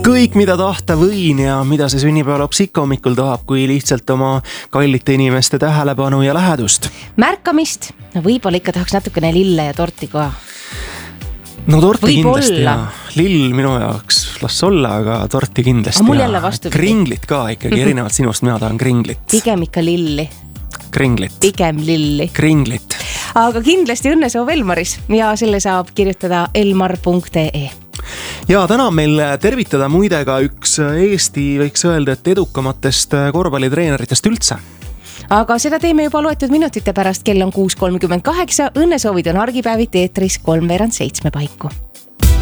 Kõik, mida tahta võin ja mida see sünnipäevalaps ikka hommikul tahab, kui lihtsalt oma kallite inimeste tähelepanu ja lähedust. Märkamist, võib-olla ikka tahaks natukene lille ja torti ka. No torti Võib kindlasti olla. ja lill minu jaoks las olla, aga torti kindlasti. Aga mul ja jälle vastupidi. Kringlit ka ikkagi, erinevalt sinust mina tahan kringlit. Pigem ikka lilli. Kringlit. Pigem lilli. Kringlit. Aga kindlasti õnnesoov Elmaris ja selle saab kirjutada elmar.ee. Ja täna meil tervitada muide ka üks Eesti, võiks öelda, et edukamatest korvpallitreeneritest üldse. Aga seda teeme juba loetud minutite pärast, kell on 6.38. Õnnesoovid on argipäeviti eetris 6:03 paiku.